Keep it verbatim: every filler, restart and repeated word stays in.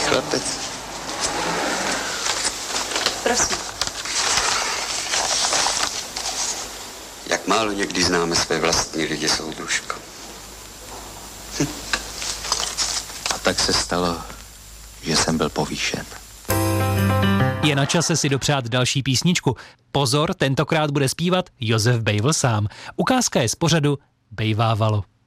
chlapec. Prosím. Jak málo někdy známe své vlastní lidi, soudružko. Hm. A tak se stalo, že jsem byl povýšen. Je na čase si dopřát další písničku. Pozor, tentokrát bude zpívat Josef Bejvl sám. Ukázka je z pořadu Bejvávalo.